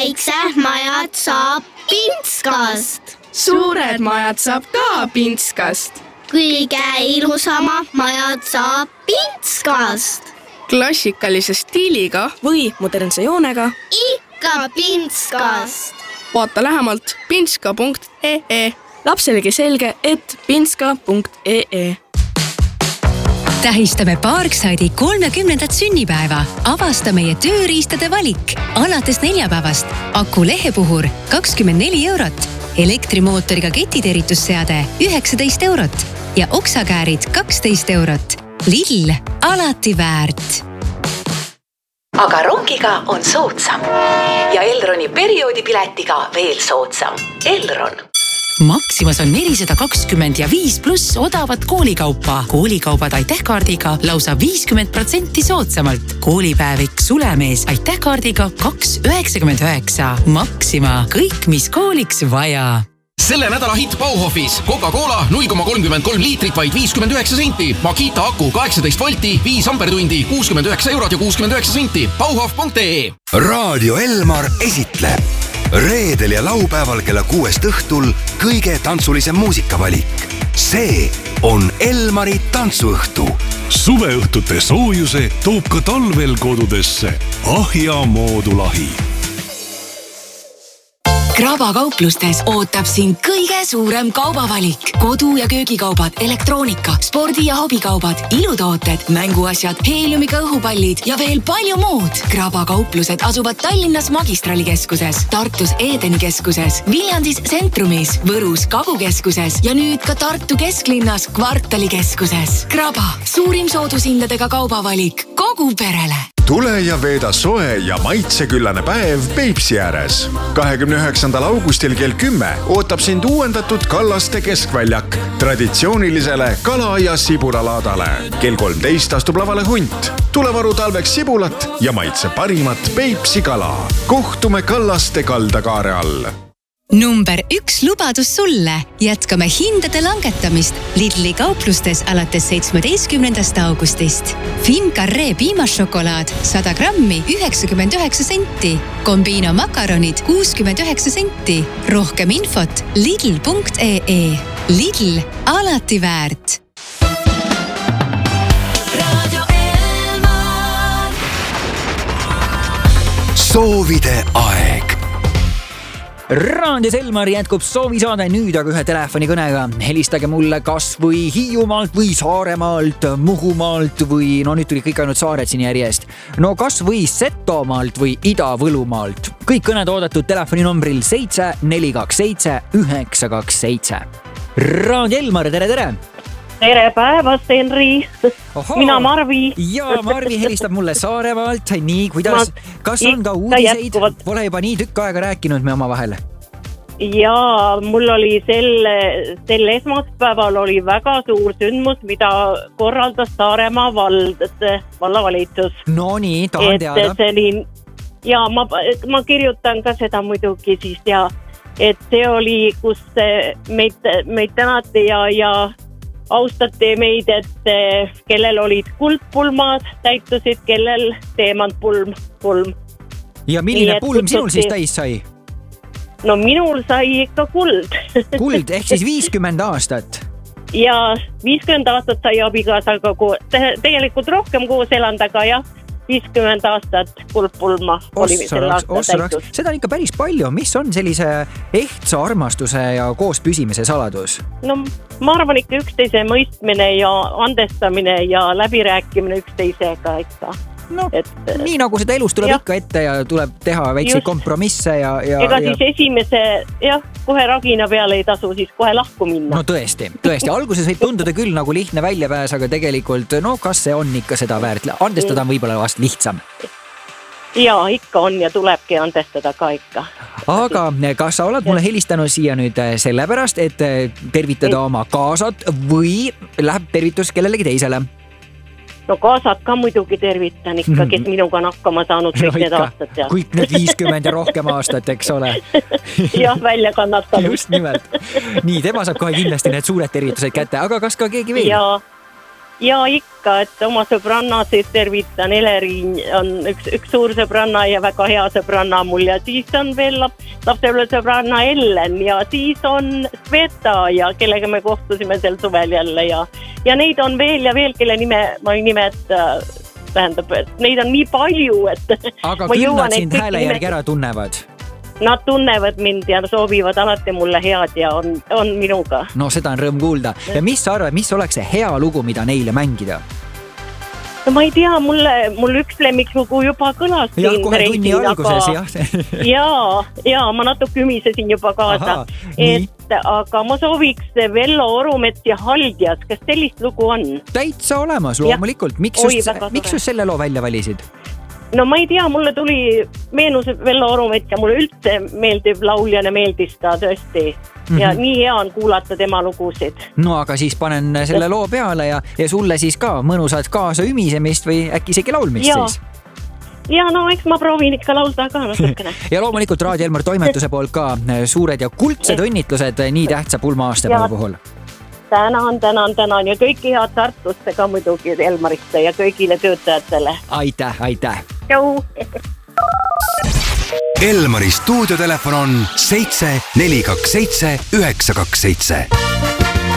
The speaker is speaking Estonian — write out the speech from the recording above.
päiksemajad saab Pintskast. Suured majad saab ka Pintskast. Kõige ilusamad majad saab Pintskast. Klassikalise stiiliga või modernse joonega ikka Pintskast. Vaata lähemalt pintska.ee. Lapselegi selge, et pintska.ee. Tähistame Parkside'i 30. sünnipäeva. Avasta meie tööriistade valik. Alates neljapäevast aku lehepuhur 24 eurot, elektrimootoriga ketiterritusseade 19 eurot ja oksakäärid 12 eurot. Lidl, alati väärt. Aga rongiga on soodsam ja Elroni perioodipiletiga veel soodsam. Elron. Maximas on 420 ja 5+ odavat koolikaupa. Koolikaubad Aiteh-kaardiga lausa 50% soodsamalt. Koolipäevik Sulemees Aiteh-kaardiga 2,99. Maxima, kõik mis kooliks vaja. Selle nädala hitt Bauhofis. Coca-Cola 0,33 liitrit vaid 59 senti. Makita aku 18 volti, 5 ampertundi, 69 eurot ja 69 senti. Bauhof.ee. Raadio Elmar esitleb reedel ja laupäeval kella 6 õhtul kõige tantsulisem muusikavalik. See on Elmari tantsuõhtu. Suveõhtute soojuse toob ka talvel kodudesse Ahja moodulahi. Kraba kauplustes ootab sind kõige suurem kaubavalik. Kodu- ja köögikaubad, elektroonika, spordi- ja hobikaubad, ilutooted, mänguasjad, heeliumiga õhupallid ja veel palju muud. Kraba kauplused asuvad Tallinnas Magistralikeskuses, Tartus Edeni keskuses, Viljandis Centrumis, Võrus Kagukeskuses ja nüüd ka Tartu kesklinnas Kvartalikeskuses. Kraba, suurim soodushindadega kaubavalik kogu perele. Tule ja veeda soe ja maitseküllane päev Peipsi ääres. 29. augustil kell 10 ootab sind uuendatud Kallaste keskväljak traditsioonilisele kala- ja sibulalaadale. Kell 13 astub lavale hunt. Tule varu talveks sibulat ja maitse parimat Peipsi kala. Kohtume Kallaste kaldakaare all. Number 1 lubadus sulle. Jätkame hindade langetamist Lidli kauplustes alates 17. augustist. Fincarré piimasšokolaad 100 grammi 99 senti. Combino makaronid 69 senti. Rohkem infot lidl.ee. Lidl, alati väärt. Soovide aeg. Raadios Elmar jätkub soovisaade nüüd aga ühe telefonikõnega. Helistage mulle kas või Hiiumaalt või Saaremaalt, Muhumaalt või nüüd tuli kõik ainult saared siin järjest. No kas või Setomaalt või Ida-Võlumaalt. Kõik kõned oodatud telefoninumbril 7427 927. Raadio Elmar, tere! Tere päevast, Henri! Mina Marvi. Ja Marvi helistab mulle Saaremaalt. Nii, kuidas? Kas on ka uudiseid? Pole juba nii tükk aega rääkinud me oma vahel. Ja mul oli sel esmaspäeval oli väga suur sündmus, mida korraldas Saaremaa vallavalitsus. No nii, tahan teada. Ja ma kirjutan ka seda muidugi siis ja et see oli, kus meid tänati ja austati meid, et kellel olid kuldpulmad täitusid, kellel teemantpulm. Ja milline pulm sinul siis täis sai? No minul sai ikka kuld. Kuld ehk siis 50 aastat? Ja 50 aastat sai abikaasaga tegelikult rohkem koos elandaga ja 50 aastat kuldpulma oli selle aasta täitus. Seda on ikka päris palju. Mis on sellise ehtsa armastuse ja koos püsimise saladus? No ma arvan ikka üksteise mõistmine ja andestamine ja läbirääkimine üksteisega ikka. No, nii nagu seda elus tuleb ikka ette ja tuleb teha väikseid kompromisse ja... Ega siis esimese, kohe ragina peale ei tasu siis kohe lahku minna. No tõesti. Alguses võib tunduda küll nagu lihtne väljapääs, aga tegelikult, kas see on ikka seda väärt? Andestada on võib-olla vast lihtsam. Ja, ikka on ja tulebki andestada ka ikka. Aga kas sa oled mulle helistanud siia nüüd sellepärast, et tervitada oma kaasat või läheb tervitus kellelegi teisele? No kaasad ka muidugi tervitan ikka, kes minuga on hakkama saanud kõik need aastad. Ja. Kõik need 50 ja rohkem aastat, eks ole. Jah, välja kannatanud. Just nimelt. Nii, tema saab kohe kindlasti need suured tervitused kätte, aga kas ka keegi veel? Ja ikka, et oma sõbrannasid tervitan, Eleriin on üks suur sõbranna ja väga hea sõbranna mul ja siis on veel lapsepõlve sõbranna Ellen ja siis on Sveta ja kellega me kohtusime sel suvel jälle ja neid on veel ja veel, kelle nime ma ei nimeta, tähendab, et neid on nii palju, et aga küll nad sind hääle järgi ära tunnevad? Nad tunnevad mind ja soovivad alati mulle head ja on minuga. No seda on rõõm kuulda. Ja mis sa arvad, mis oleks see hea lugu, mida neile mängida? No ma ei tea, mul üks lemmiklugu juba kõlas siin. Jah, kohe tunni alguses, jah. Ja ma natuke ümisesin juba kaasa. Aga ma sooviks Vello Orumets ja Haldjas. Kas sellist lugu on? Täitsa olemas, loomulikult. Miks just selle loo välja valisid? No ma ei tea, mulle meenus Vello Orumets ja mulle üldse meeldib lauljana, meeldis ta tõesti. Ja nii hea on kuulata tema lugusid. No aga siis panen selle loo peale ja sulle siis ka mõnusad kaasa ümisemist või äkki isegi laulmist siis? Ja no eks ma proovin ikka laulda ka natukene. Ja loomulikult Raadio Elmar toimetuse poolt ka suured ja kuldsed õnnitlused nii tähtsa pulma-aastapäeva puhul. Tänan ja kõiki head Tartusse ka muidugi Elmarisse ja kõigile töötajatele. Aitäh. Tšau. Elmari stuudiotelefon on 7 427 927.